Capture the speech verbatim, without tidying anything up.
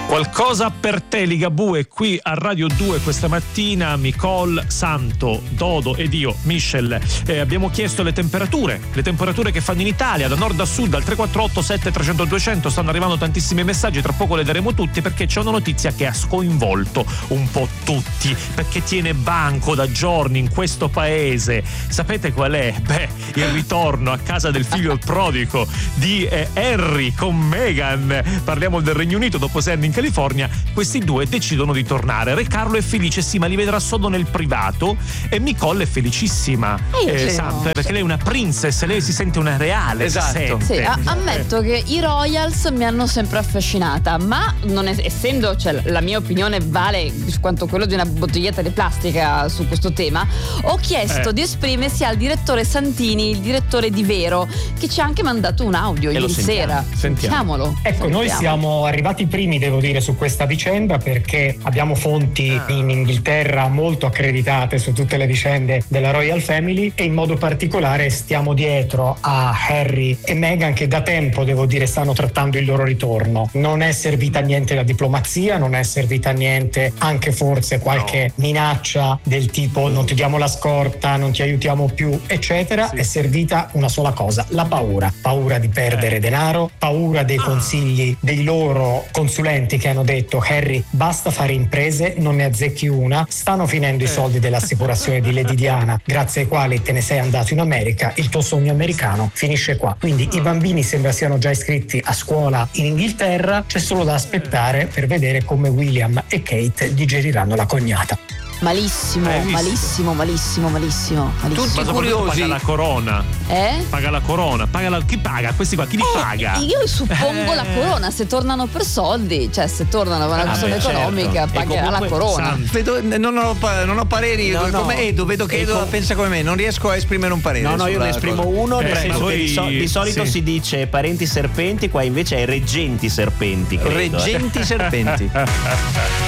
Qualcosa per te, Ligabue, qui a Radio due questa mattina. Nicole, Santo, Dodo ed io, Michel, eh, abbiamo chiesto le temperature, le temperature che fanno in Italia, da nord a sud, al tre quattro otto sette tre zero zero due zero zero. Stanno arrivando tantissimi messaggi, tra poco le daremo tutti, perché c'è una notizia che ha sconvolto un po' tutti, perché tiene banco da giorni in questo paese. Sapete qual è? Beh, il ritorno a casa del figlio prodigo di eh, Harry con Meghan. Parliamo del Regno Unito, dopo sei anni in California, questi due decidono di tornare. Re Carlo è felice, sì, ma li vedrà solo nel privato, e Nicole è felicissima, eh, Santo, eh, perché lei è una princess, lei si sente una reale. Esatto. Sì, a- ammetto che i Royals mi hanno sempre affascinata, ma non è, essendo, cioè, la mia opinione vale quanto quello di una bottiglietta di plastica su questo tema, ho chiesto Eh. di esprimersi al direttore Santini, il direttore di Vero, che ci ha anche mandato un audio E lo ieri sentiamo, sera. sentiamo. Sentiamolo. Ecco, noi Sentiamo. siamo arrivati primi, devo dire, su questa vicenda, perché abbiamo fonti Ah. in Inghilterra molto accreditate su tutte le vicende della Royal Family, e in modo particolare stiamo dietro a Harry e Meghan, che da tempo, devo dire, stanno trattando il loro ritorno. Non è servita a niente la diplomazia, non è servita a niente anche forse qualche No. minaccia del tipo non ti diamo la scorta, non ti aiutiamo più, eccetera. Sì. È servita una sola cosa: la paura. Paura di perdere Eh. denaro, paura dei Ah. consigli dei loro consulenti che hanno detto: Harry, basta fare imprese, non ne azzecchi una, stanno finendo i Eh. soldi dell'assicurazione di Lady Diana, grazie ai quali te ne sei andato in America, il tuo sogno americano finisce qua. Quindi i bambini sembra siano già iscritti a scuola in Inghilterra, c'è solo da aspettare per vedere come William e Kate digeriranno la cognata. Malissimo, Hai visto? malissimo, malissimo, malissimo, malissimo. Tutti Ma soprattutto curiosi. paga la corona, Eh? paga la corona, paga la... chi paga? Questi qua, chi li Eh, paga? io suppongo Eh. la corona, se tornano per soldi, cioè se tornano per una Ah, questione beh, certo. economica, E pagherà la comunque, corona. San- Vedo, non, ho, pa- non ho pareri, No, no. come Edo, vedo che E Edo com- pensa come me, non riesco a esprimere un parere. No, no, io sulla ne esprimo cosa. uno, nel Eh, senso poi- che di, so- di solito sì. si dice parenti serpenti, qua invece è reggenti serpenti, credo, eh. Reggenti serpenti.